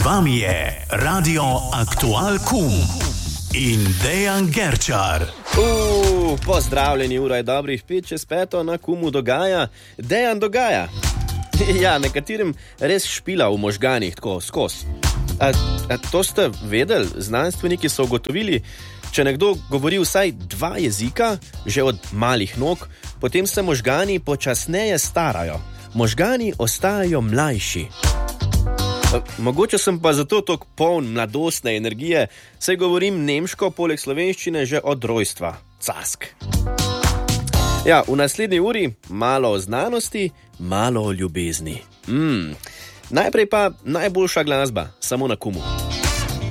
vami je Radio Aktual Kum in Dejan Gerčar. Pozdravljeni, ura je dobrih 5:05 na Kumu dogaja. Dejan dogaja. Ja, nekaterim res špila v možganih tako skozi. To ste vedeli? Znanstveniki so ugotovili, če nekdo govori vsaj 2 jezika, že od malih nog, potem se možgani počasneje starajo. Možgani ostajajo mlajši. Mogoče sem pa zato tako poln mladostne energije, saj govorim nemško poleg slovenščine že od rojstva. Cask. Ja, v naslednji uri malo o znanosti, malo o ljubezni. Najprej pa najboljša glasba, samo na Kumu.